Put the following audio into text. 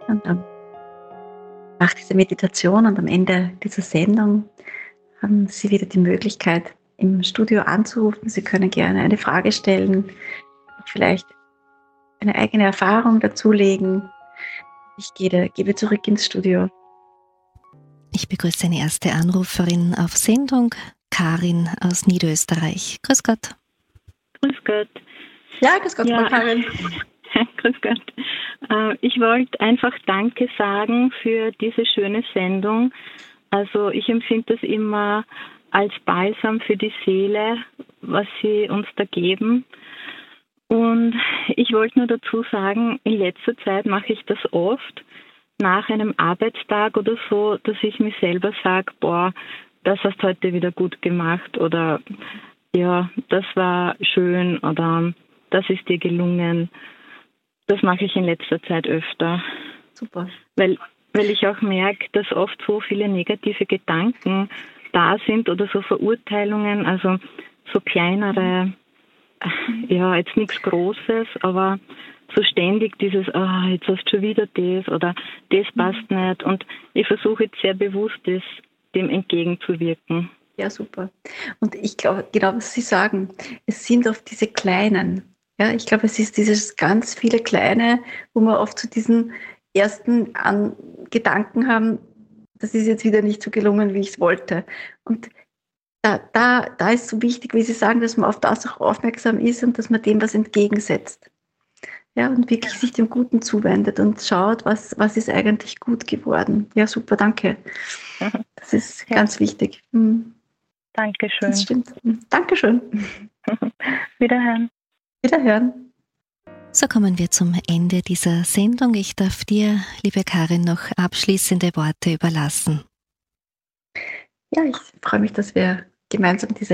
Und nach dieser Meditation und am Ende dieser Sendung haben Sie wieder die Möglichkeit, im Studio anzurufen. Sie können gerne eine Frage stellen, vielleicht eine eigene Erfahrung dazulegen. Ich gebe zurück ins Studio. Ich begrüße eine erste Anruferin auf Sendung, Karin aus Niederösterreich. Grüß Gott. Grüß Gott. Ja, grüß Gott, Frau Karin. Grüß Gott. Ich wollte einfach Danke sagen für diese schöne Sendung. Also ich empfinde das immer als Balsam für die Seele, was Sie uns da geben. Und ich wollte nur dazu sagen, in letzter Zeit mache ich das oft, nach einem Arbeitstag oder so, dass ich mir selber sage, boah, das hast du heute wieder gut gemacht oder ja, das war schön oder das ist dir gelungen. Das mache ich in letzter Zeit öfter. Super. Weil ich auch merke, dass oft so viele negative Gedanken da sind oder so Verurteilungen, also so kleinere, ja, jetzt nichts Großes, aber so ständig dieses, jetzt hast du schon wieder das oder das passt nicht. Und ich versuche jetzt sehr bewusst, dem entgegenzuwirken. Ja, super. Und ich glaube, genau was Sie sagen, es sind oft diese kleinen. Ja, ich glaube, es ist dieses ganz viele Kleine, wo wir oft zu diesen ersten Gedanken haben, das ist jetzt wieder nicht so gelungen, wie ich es wollte. Und da ist so wichtig, wie Sie sagen, dass man auf das auch aufmerksam ist und dass man dem was entgegensetzt. Ja, und wirklich sich dem Guten zuwendet und schaut, was ist eigentlich gut geworden. Ja, super, danke. Das ist ganz wichtig. Dankeschön. Das stimmt. Dankeschön. Wiederhören. Wiederhören. So kommen wir zum Ende dieser Sendung. Ich darf dir, liebe Karin, noch abschließende Worte überlassen. Ja, ich freue mich, dass wir gemeinsam diese